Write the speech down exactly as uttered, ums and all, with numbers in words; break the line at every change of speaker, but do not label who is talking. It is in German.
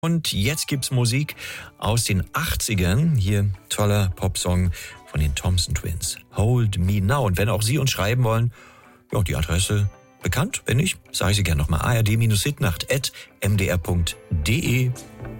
Und jetzt gibt's Musik aus den achtzigern. Hier toller Popsong von den Thompson Twins. Hold Me Now. Und wenn auch Sie uns schreiben wollen, ja, die Adresse bekannt. Wenn nicht, sage ich Sie gerne nochmal. a r d Bindestrich hitnacht at m d r punkt d e.